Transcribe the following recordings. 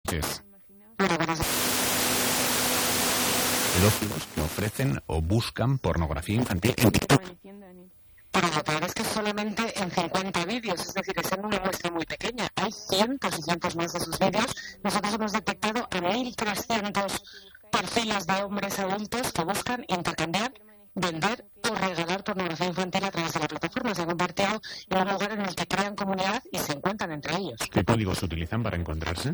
noches. Pedófilos que ofrecen o buscan pornografía infantil en TikTok. Pero lo peor es que solamente en 50 vídeos, es decir, es en una muestra muy pequeña. Hay cientos y cientos más de sus vídeos. Nosotros hemos detectado a 1.300 perfiles de hombres adultos que buscan intercambiar, vender o regalar pornografía infantil a través de la plataforma. Se han convertido en un lugar en el que crean comunidad y se encuentran entre ellos. ¿Qué códigos utilizan para encontrarse?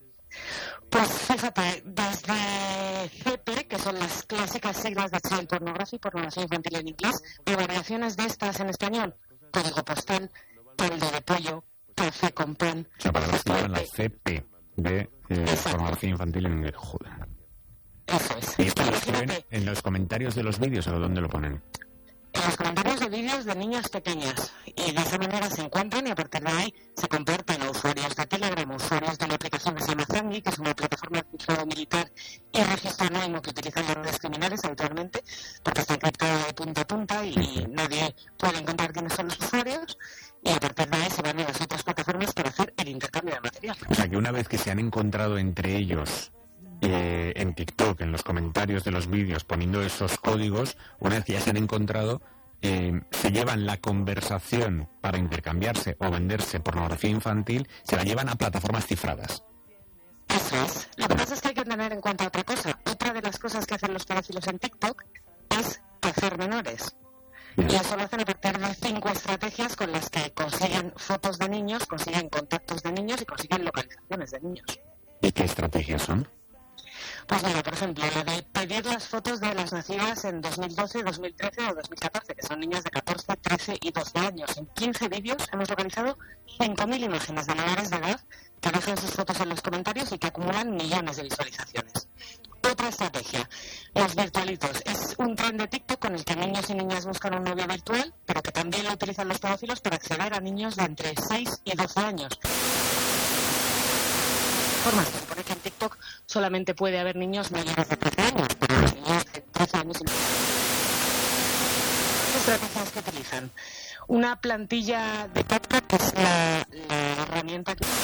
Pues fíjate, desde CP, que son las clásicas siglas de Child Pornography, pornografía infantil en inglés, y variaciones de estas en español, código postal, caldo de pollo, café con pan. O sea, palabras que llevan la CP de pornografía infantil en inglés. Joder. Eso es. ¿Y esto lo escriben en los comentarios de los vídeos o dónde lo ponen? En los comentarios de vídeos de niñas pequeñas. Y de esa manera se encuentran y a partir de ahí se comparten a usuarios de Telegram, usuarios de la aplicación que se llama Zangi, que es una plataforma de cifrado militar y registro anónimo que utilizan las redes criminales habitualmente, porque está encriptada de punta a punta y nadie puede encontrar quiénes son los usuarios. Y a partir de ahí se van a las otras plataformas para hacer el intercambio de material. O sea, que una vez que se han encontrado entre ellos en TikTok, en los comentarios de los vídeos, poniendo esos códigos, una vez que ya se han encontrado, se llevan la conversación para intercambiarse o venderse pornografía infantil, se la llevan a plataformas cifradas. Eso es. Lo que pasa es que hay que tener en cuenta otra cosa. Otra de las cosas que hacen los pedófilos en TikTok es cazar menores. Y eso lo hacen a partir de 5 estrategias con las que consiguen fotos de niños, consiguen contactos de niños y consiguen localizaciones de niños. ¿Y qué estrategias son? Pues mira, por ejemplo, la de pedir las fotos de las nacidas en 2012, 2013 o 2014, que son niñas de 14, 13 y 12 años. En 15 vídeos hemos localizado 5.000 imágenes de menores de edad que dejan sus fotos en los comentarios y que acumulan millones de visualizaciones. Otra estrategia, los virtualitos. Es un tren de TikTok con el que niños y niñas buscan un novio virtual, pero que también lo utilizan los pedófilos para acceder a niños de entre 6 y 12 años. Se supone que en TikTok solamente puede haber niños mayores de 13 años, pero los niños de 13 años y más. ¿Qué estrategias que utilizan? Una plantilla de CapCut, que es la herramienta que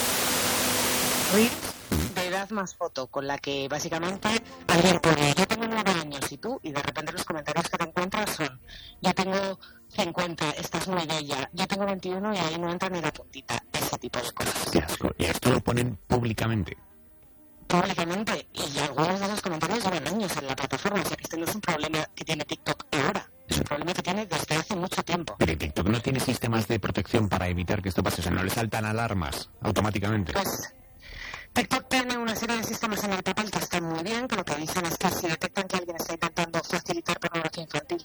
de edad más foto, con la que básicamente alguien pone yo tengo 9 años y tú, y de repente los comentarios que te encuentras son yo tengo 50, esta es muy bella, yo tengo 21 y ahí no entra ni la puntita, ese tipo de cosas. Qué asco. Y esto lo ponen públicamente. Públicamente, y algunos de esos comentarios llevan años en la plataforma, o sea que este no es un problema que tiene TikTok ahora, es un problema que tiene desde hace mucho tiempo. Pero TikTok no tiene sistemas de protección para evitar que esto pase, o sea, no le saltan alarmas automáticamente. Pues TikTok tiene una serie de sistemas en el papel que están muy bien, que lo que dicen es que si detectan que alguien está intentando facilitar pornografía infantil,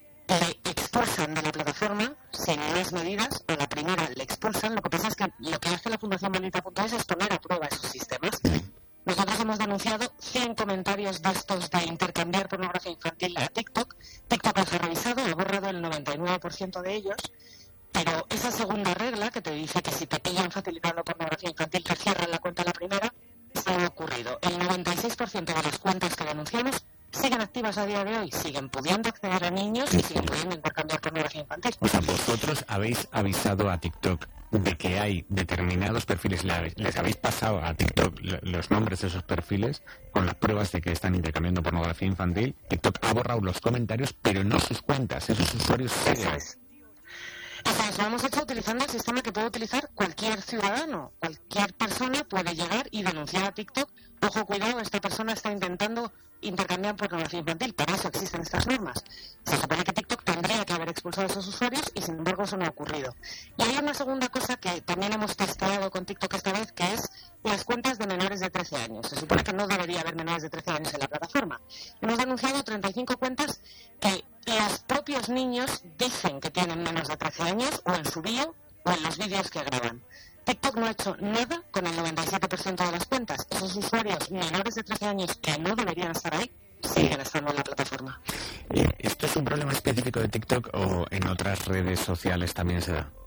le expulsan de la plataforma sin más medidas. A la primera le expulsan. Lo que pasa es que lo que hace la Fundación Maldita.es es poner a prueba esos sistemas. Nosotros hemos denunciado 100 comentarios de estos de intercambiar pornografía infantil a TikTok. TikTok los ha revisado, ha borrado el 99% de ellos. Pero esa segunda regla que te dice que si te pillan facilitando pornografía infantil te cierran la cuenta a la primera, eso no ha ocurrido. El 96% de las cuentas que denunciamos siguen activas a día de hoy, siguen pudiendo acceder a niños y siguen pudiendo intercambiar pornografía infantil. O sea, vosotros habéis avisado a TikTok de que hay determinados perfiles, les habéis pasado a TikTok los nombres de esos perfiles con las pruebas de que están intercambiando pornografía infantil. TikTok ha borrado los comentarios, pero no sus cuentas, esos usuarios siguen. Eso es. Lo hemos hecho utilizando el sistema que puede utilizar cualquier ciudadano. Cualquier persona puede llegar y denunciar a TikTok. Ojo, cuidado, esta persona está intentando intercambiar pornografía infantil. Para eso existen estas normas. Se supone que TikTok tendría que haber expulsado a esos usuarios y sin embargo eso no ha ocurrido. Y hay una segunda cosa que también hemos testeado con TikTok esta vez, que es las cuentas de menores de 13 años. Se supone que no debería haber menores de 13 años en la plataforma. Hemos denunciado 35 cuentas que los propios niños dicen que tienen menos de 13 años o en su bio o en los vídeos que graban. TikTok no ha hecho nada con el 97% de las cuentas. Esos usuarios menores de 13 años que no deberían estar ahí siguen estando en la plataforma. ¿Esto es un problema específico de TikTok o en otras redes sociales también se da?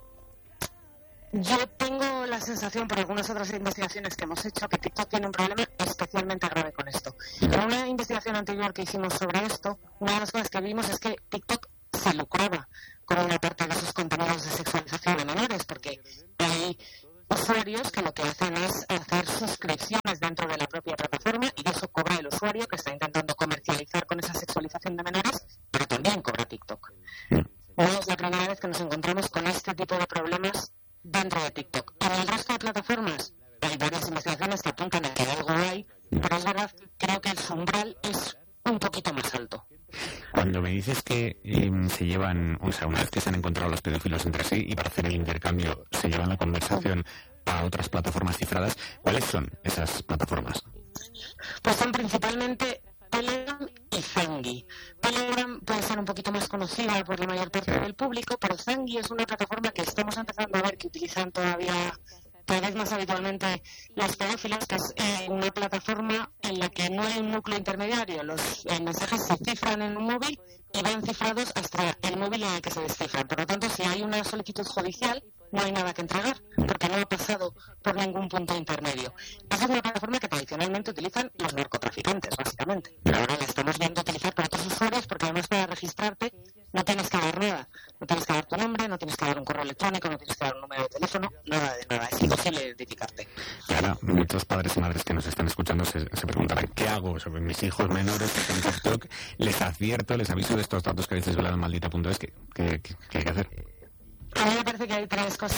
Yo tengo la sensación, por algunas otras investigaciones que hemos hecho, que TikTok tiene un problema especialmente grave con esto. En una investigación anterior que hicimos sobre esto, una de las cosas que vimos es que TikTok se lucraba con una parte de sus contenidos de sexualización de menores, porque hay usuarios que lo que hacen es hacer suscripciones dentro de la propia plataforma y de eso cobra el usuario que está intentando comercializar con esa sexualización de menores, pero también cobra TikTok. No es la primera vez que nos encontramos con este tipo de problemas dentro de TikTok. En el resto de plataformas hay varias investigaciones que apuntan a que algo hay, pero es verdad, creo que el umbral es un poquito más alto. Cuando me dices que se llevan, o sea, una vez que se han encontrado los pedófilos entre sí y para hacer el intercambio se llevan la conversación a otras plataformas cifradas, ¿cuáles son esas plataformas? Pues son principalmente Telegram y Zangi. Telegram puede ser un poquito más conocida por la mayor parte del público, pero Zangi es una plataforma que estamos empezando a ver que utilizan todavía cada vez más habitualmente los pedófilos, que es una plataforma en la que no hay un núcleo intermediario. Los mensajes se cifran en un móvil y van cifrados hasta el móvil en el que se descifran. Por lo tanto, si hay una solicitud judicial, no hay nada que entregar, porque no ha pasado por ningún punto intermedio. Esa es una plataforma que tradicionalmente utilizan los narcotraficantes, básicamente. Pero ahora la estamos viendo utilizar por otros usuarios, porque además para registrarte no tienes que dar nada. No tienes que dar tu nombre, no tienes que dar un correo electrónico, no tienes que dar un número de teléfono, nada de nada. Es imposible identificarte. Y ahora, muchos padres y madres que nos están escuchando se preguntarán, ¿qué hago sobre mis hijos menores que están en TikTok? Les advierto, les aviso de estos datos que habéis desvelado en maldita.es, ¿qué hay que hacer? A mí me parece que hay tres cosas.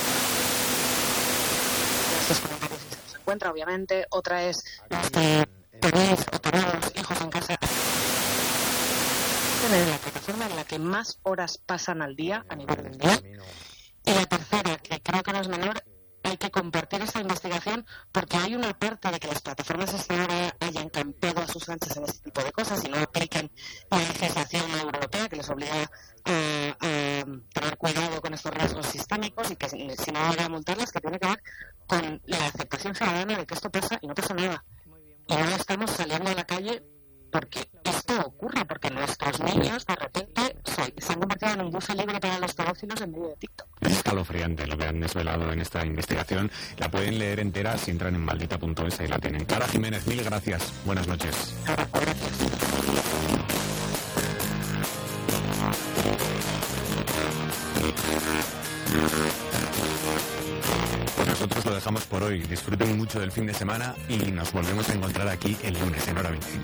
Estos comentarios se encuentra, obviamente. Otra es que tenéis o tenemos hijos en casa. Tener la plataforma en la que más horas pasan al día a nivel mundial. Y la tercera, que creo que no es menor, hay que compartir esta investigación porque hay una parte de que las plataformas hasta ahora hayan campeado a sus anchas en este tipo de cosas y no apliquen la legislación europea que les obliga a tener cuidado con estos riesgos sistémicos y que si no van a multarlas, que tiene que ver con la aceptación ciudadana de que esto pasa y no pasa nada. Y no estamos saliendo a la calle porque esto ocurre, porque nuestros niños de repente se han convertido en un buffet libre para los pedófilos en medio de TikTok. Es escalofriante lo que han desvelado en esta investigación. La pueden leer entera si entran en maldita.es, ahí la tienen. Clara Jiménez, mil gracias. Buenas noches. Pues nosotros lo dejamos por hoy. Disfruten mucho del fin de semana y nos volvemos a encontrar aquí el lunes en Hora 25.